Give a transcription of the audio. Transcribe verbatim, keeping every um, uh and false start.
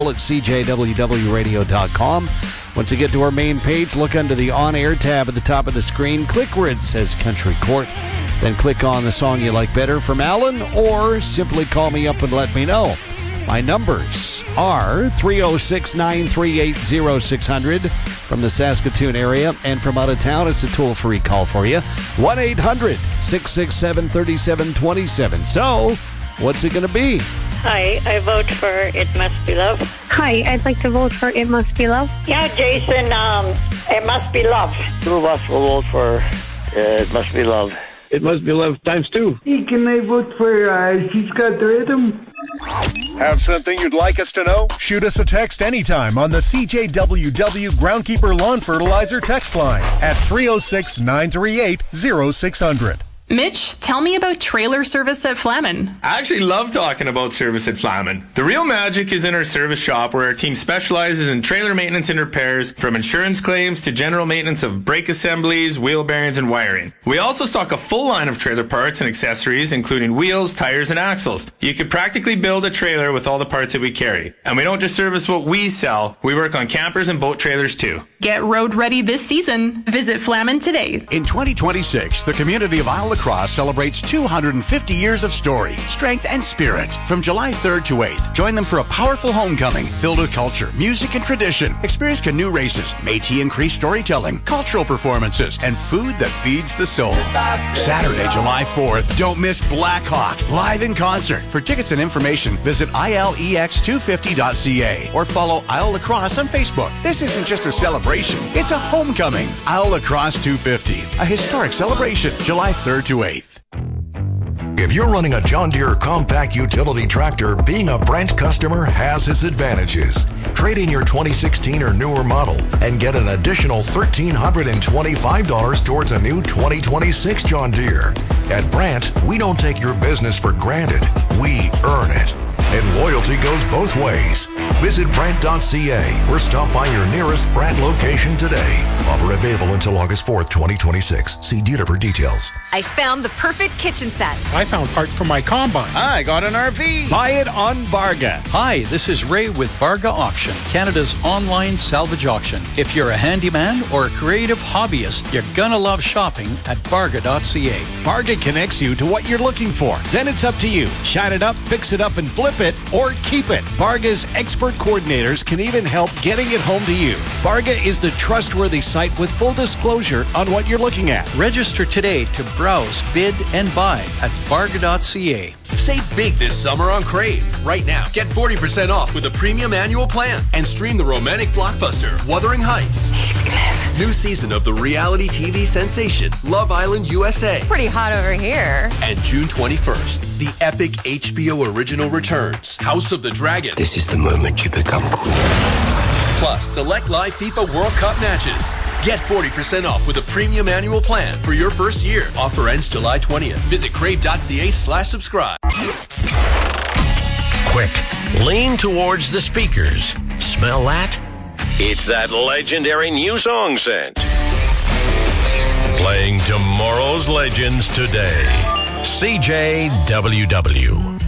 at c j w w radio dot com. Once you get to our main page, look under the On-Air tab at the top of the screen. Click where it says Country Court. Then click on the song you like better from Alan, or simply call me up and let me know. My numbers are three oh six, nine three eight, oh six hundred from the Saskatoon area, and from out of town, it's a toll-free call for you, one eight hundred, six six seven, three seven two seven. So, what's it going to be? Hi, I vote for It Must Be Love. Hi, I'd like to vote for It Must Be Love. Yeah, Jason, um, It Must Be Love. Two of us will vote for uh, It Must Be Love. It Must Be Love times two. Hey, can I vote for uh, She's Got the Rhythm? Have something you'd like us to know? Shoot us a text anytime on the C J W W Groundkeeper Lawn Fertilizer text line at three oh six, nine three eight, oh six hundred. Mitch, tell me about trailer service at Flamin. I actually love talking about service at Flamin. The real magic is in our service shop, where our team specializes in trailer maintenance and repairs, from insurance claims to general maintenance of brake assemblies, wheel bearings, and wiring. We also stock a full line of trailer parts and accessories, including wheels, tires, and axles. You could practically build a trailer with all the parts that we carry. And we don't just service what we sell, we work on campers and boat trailers too. Get road ready this season. Visit Flamin today. In twenty twenty-six, the community of Isle Cross celebrates two hundred fifty years of story, strength, and spirit. From July third to eighth, join them for a powerful homecoming filled with culture, music, and tradition. Experience canoe races, Métis and Cree storytelling, cultural performances, and food that feeds the soul. Saturday, July fourth, don't miss Black Hawk, live in concert. For tickets and information, visit I L E X two fifty dot C A or follow Isle Lacrosse on Facebook. This isn't just a celebration, it's a homecoming. Isle Lacrosse two fifty, a historic celebration, July third to eighth. If you're running a John Deere compact utility tractor, being a Brent customer has its advantages. Trade in your twenty sixteen or newer model and get an additional one thousand three hundred twenty-five dollars towards a new twenty twenty-six John Deere. At Brent, we don't take your business for granted. We earn it. And loyalty goes both ways. Visit Brent dot C A or stop by your nearest Brent location today. Offer available until August fourth, twenty twenty-six. See dealer for details. I found the perfect kitchen set. I found parts for my combine. I got an R V. Buy it on Barga. Hi, this is Ray with Barga Auction, Canada's online salvage auction. If you're a handyman or a creative hobbyist, you're gonna love shopping at Barga dot C A. Barga connects you to what you're looking for. Then it's up to you. Shine it up, fix it up, and flip it, or keep it. Barga's expert coordinators can even help getting it home to you. Barga is the trustworthy site with full disclosure on what you're looking at. Register today to browse, bid, and buy at Barga dot C A. Save big this summer on Crave. Right now, get forty percent off with a premium annual plan and stream the romantic blockbuster Wuthering Heights. New season of the reality T V sensation Love Island U S A. Pretty hot over here. And June twenty-first, the epic H B O original returns House of the Dragon. This is the moment you become queen. Plus, select live FIFA World Cup matches. Get forty percent off with a premium annual plan for your first year. Offer ends July twentieth. Visit crave dot C A slash subscribe. Quick, lean towards the speakers. Smell that? It's that legendary new song scent. Playing tomorrow's legends today. C J W W.